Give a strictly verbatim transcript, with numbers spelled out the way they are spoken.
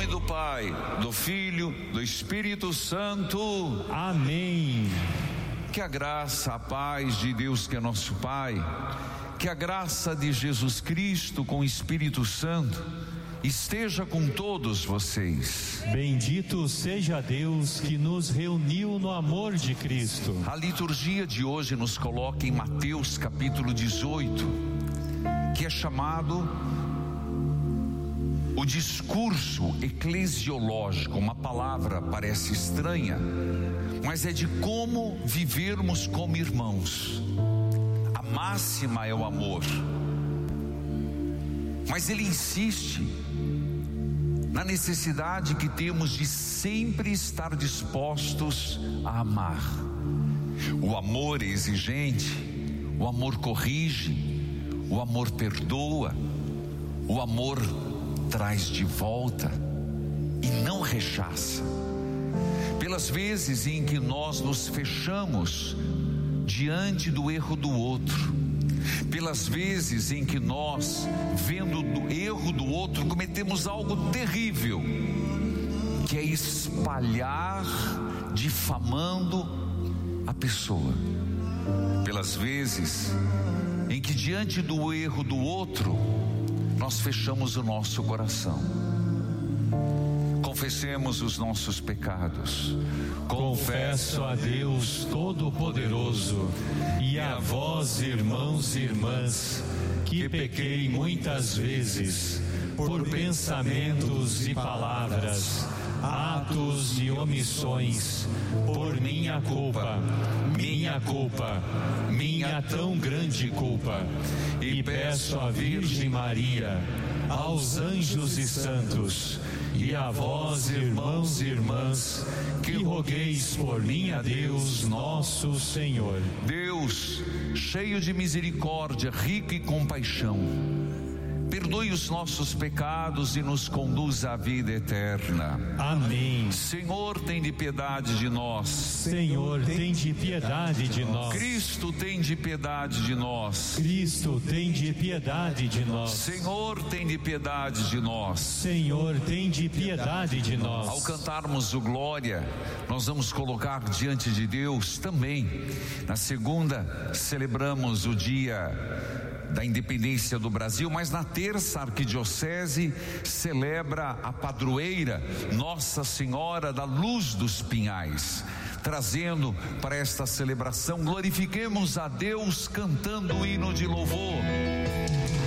do Pai, do Filho, do Espírito Santo. Amém. Que a graça, a paz de Deus que é nosso Pai, que a graça de Jesus Cristo com o Espírito Santo esteja com todos vocês. Bendito seja Deus que nos reuniu no amor de Cristo. A liturgia de hoje nos coloca em Mateus capítulo dezoito, que é chamado o discurso eclesiológico. Uma palavra parece estranha, mas é de como vivermos como irmãos. A máxima é o amor, mas ele insiste na necessidade que temos de sempre estar dispostos a amar. O amor é exigente, o amor corrige, o amor perdoa, o amor traz de volta e não rechaça. Pelas vezes em que nós nos fechamos diante do erro do outro, pelas vezes em que nós, vendo o erro do outro, cometemos algo terrível, que é espalhar difamando a pessoa. Pelas vezes em que diante do erro do outro nós fechamos o nosso coração. Confessemos os nossos pecados. Confesso a Deus Todo-Poderoso e a vós, irmãos e irmãs, que pequei muitas vezes por pensamentos e palavras, atos e omissões, por minha culpa, minha culpa, minha tão grande culpa. E peço à Virgem Maria, aos anjos e santos, e a vós, irmãos e irmãs, que rogueis por mim a Deus nosso Senhor. Deus, cheio de misericórdia, rico em compaixão, perdoe os nossos pecados e nos conduza à vida eterna. Amém. Senhor, tem de piedade de nós. Senhor, tem de piedade de nós. Cristo, tem de piedade de nós. Cristo, tem de piedade de nós. Senhor, tem de piedade de nós. Senhor, tem de piedade de nós. Ao cantarmos o Glória, nós vamos colocar diante de Deus também. Na segunda, celebramos o dia da independência do Brasil, mas na terça a arquidiocese celebra a padroeira Nossa Senhora da Luz dos Pinhais. Trazendo para esta celebração, glorifiquemos a Deus cantando o hino de louvor.